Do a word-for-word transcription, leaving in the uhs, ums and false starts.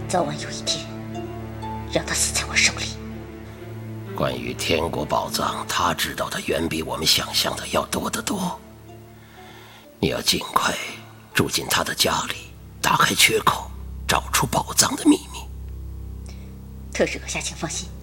早晚有一天，让他死在我手里。 关于天国宝藏，他知道的远比我们想象的要多得多。你要尽快住进他的家里，打开缺口，找出宝藏的秘密。 特使阁下请放心，